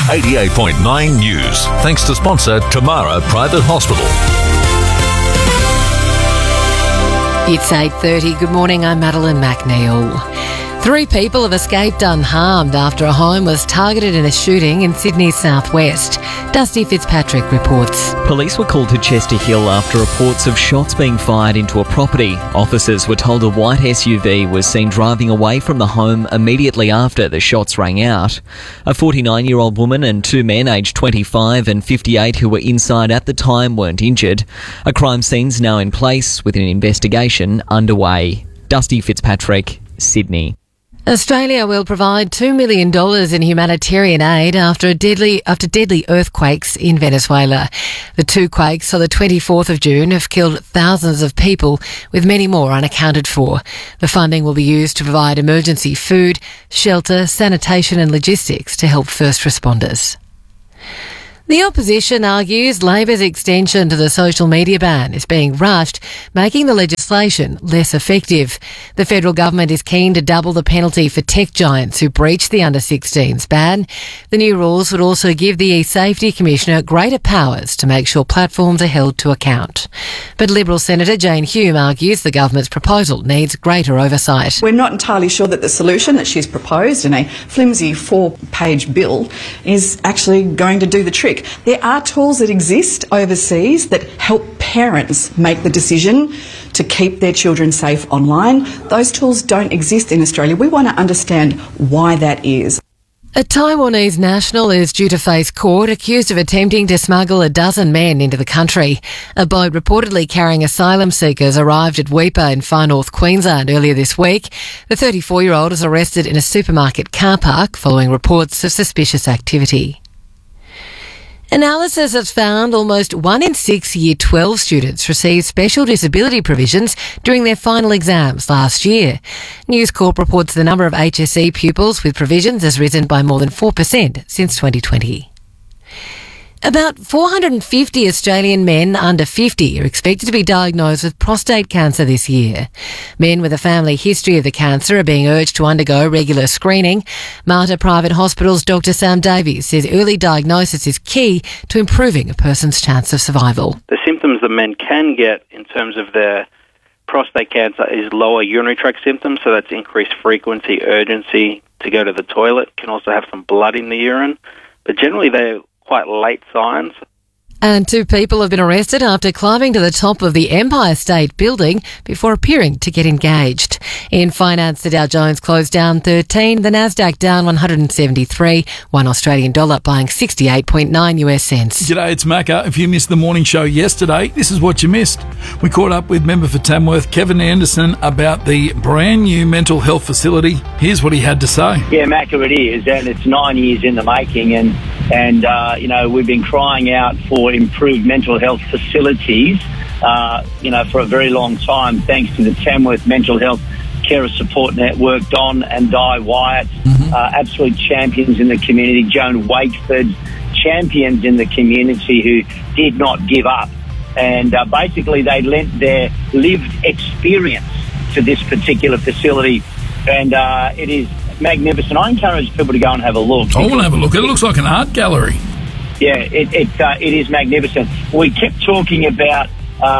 88.9 News. Thanks to sponsor Tamara Private Hospital. It's 8:30. Good morning, I'm Madeline McNeil. 3 people have escaped unharmed after a home was targeted in a shooting in Sydney's southwest. Dusty Fitzpatrick reports. Police were called to Chester Hill after reports of shots being fired into a property. Officers were told a white SUV was seen driving away from the home immediately after the shots rang out. A 49-year-old woman and 2 men aged 25 and 58 who were inside at the time weren't injured. A crime scene's now in place with an investigation underway. Dusty Fitzpatrick, Sydney. Australia will provide $2 million in humanitarian aid after deadly earthquakes in Venezuela. The 2 quakes on the 24th of June have killed thousands of people, with many more unaccounted for. The funding will be used to provide emergency food, shelter, sanitation and logistics to help first responders. The opposition argues Labor's extension to the social media ban is being rushed, making the legislation less effective. The federal government is keen to double the penalty for tech giants who breach the under-16s ban. The new rules would also give the eSafety Commissioner greater powers to make sure platforms are held to account. But Liberal Senator Jane Hume argues the government's proposal needs greater oversight. We're not entirely sure that the solution that she's proposed in a flimsy 4-page bill is actually going to do the trick. There are tools that exist overseas that help parents make the decision to keep their children safe online. Those tools don't exist in Australia. We want to understand why that is. A Taiwanese national is due to face court accused of attempting to smuggle a dozen men into the country. A boat reportedly carrying asylum seekers arrived at Weipa in far north Queensland earlier this week. The 34-year-old was arrested in a supermarket car park following reports of suspicious activity. Analysis has found almost 1 in 6 Year 12 students received special disability provisions during their final exams last year. News Corp reports the number of HSC pupils with provisions has risen by more than 4% since 2020. About 450 Australian men under 50 are expected to be diagnosed with prostate cancer this year. Men with a family history of the cancer are being urged to undergo regular screening. Mater Private Hospital's Dr Sam Davies says early diagnosis is key to improving a person's chance of survival. The symptoms that men can get in terms of their prostate cancer is lower urinary tract symptoms, so that's increased frequency, urgency to go to the toilet, can also have some blood in the urine, but generally they're quite late signs. And 2 people have been arrested after climbing to the top of the Empire State Building before appearing to get engaged. In finance, the Dow Jones closed down 13, the Nasdaq down 173, $1 Australian dollar buying 68.9 US cents. G'day, it's Macca. If you missed the morning show yesterday, this is what you missed. We caught up with member for Tamworth, Kevin Anderson, about the brand new mental health facility. Here's what he had to say. Yeah, Macca, it is, and it's 9 years in the making, and we've been crying out for improved mental health facilities, for a very long time, thanks to the Tamworth Mental Health Carer Support Network, Don and Di Wyatt, absolute champions in the community, Joan Wakeford, champions in the community who did not give up. And basically they lent their lived experience to this particular facility, and it is magnificent. I encourage people to go and have a look. I want to have a look. It looks like an art gallery. Yeah, it is magnificent. We kept talking about,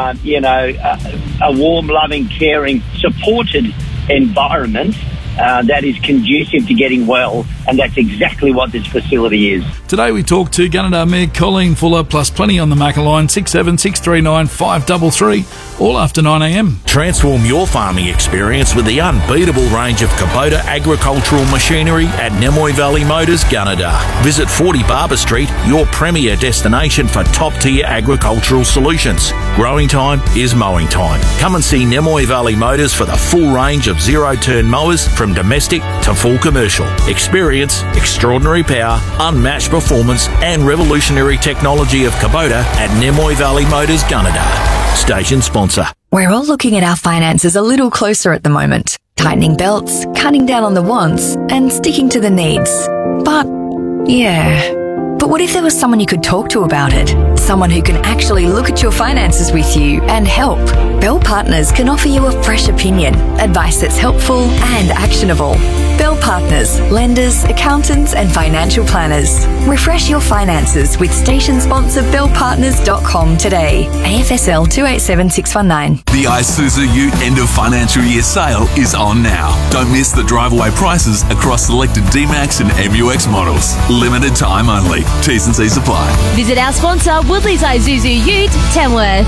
a warm, loving, caring, supported environment that is conducive to getting well, and that's exactly what this facility is. Today we talked to Gunnedah Mayor Colleen Fuller, plus plenty on the Macca line, 67639 533, all after 9am. Transform your farming experience with the unbeatable range of Kubota agricultural machinery at Nemoy Valley Motors, Gunnedah. Visit 40 Barber Street, your premier destination for top-tier agricultural solutions. Growing time is mowing time. Come and see Nemoy Valley Motors for the full range of zero-turn mowers from domestic to full commercial. Experience extraordinary power, unmatched performance and revolutionary technology of Kubota at Nemoy Valley Motors, Gunnedah. Station sponsor. We're all looking at our finances a little closer at the moment. Tightening belts, cutting down on the wants and sticking to the needs. But, yeah, But what if there was someone you could talk to about it? Someone who can actually look at your finances with you and help. Bell Partners can offer you a fresh opinion, advice that's helpful and actionable. Bell Partners, lenders, accountants and financial planners. Refresh your finances with station sponsor bellpartners.com today. AFSL 287619. The Isuzu Ute end of financial year sale is on now. Don't miss the drive-away prices across selected D-Max and MUX models. Limited time only. T's and C's apply. Visit our sponsor, Woodley's Isuzu Ute, Tamworth.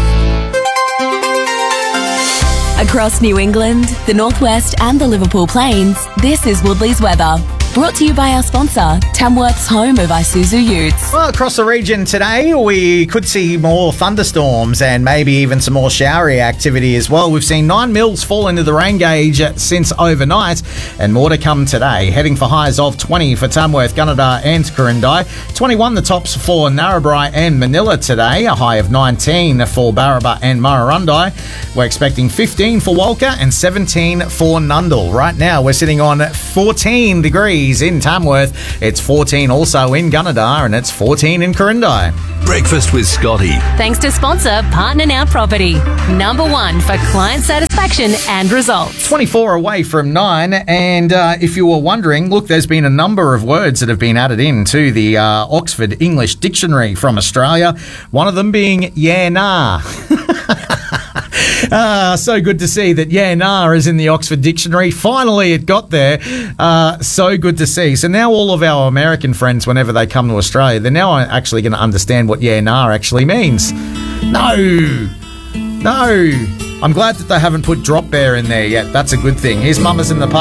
Across New England, the Northwest and the Liverpool Plains, this is Woodley's weather. Brought to you by our sponsor, Tamworth's home of Isuzu Utes. Well, across the region today, we could see more thunderstorms and maybe even some more showery activity as well. We've seen 9 mils fall into the rain gauge since overnight, and more to come today. Heading for highs of 20 for Tamworth, Gunnedah and Quirindi. 21 the tops for Narrabri and Manila today. A high of 19 for Barraba and Murrurundi. We're expecting 15 for Walker and 17 for Nundle. Right now, we're sitting on 14 degrees in Tamworth. It's 14 also in Gunnedah, and it's 14 in Quirindi. Breakfast with Scotty. Thanks to sponsor Partner Now Property. Number 1 for client satisfaction and results. 24 away from 9, and if you were wondering, look, there's been a number of words that have been added into the Oxford English Dictionary from Australia, one of them being yeah nah. So good to see that yeah nah is in the Oxford Dictionary. Finally it got there. So good to see. So now all of our American friends, whenever they come to Australia, they're now actually going to understand what yeah nah actually means. No. I'm glad that they haven't put drop bear in there yet. That's a good thing. Here's Mamas in the Park.